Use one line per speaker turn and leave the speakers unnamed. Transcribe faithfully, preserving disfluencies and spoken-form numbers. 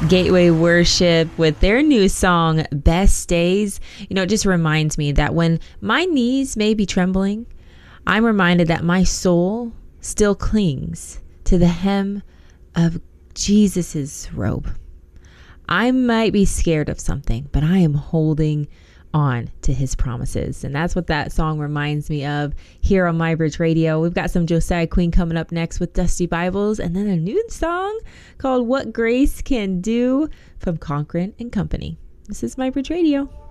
Gateway Worship with their new song, Best Days. You know, it just reminds me that when my knees may be trembling, I'm reminded that my soul still clings to the hem of Jesus's robe. I might be scared of something, but I am holding on to his promises. And that's what that song reminds me of here on MyBridge Radio. We've got some Josiah Queen coming up next with Dusty Bibles, and then a new song called What Grace Can Do from Cochran and Company. This is MyBridge Radio.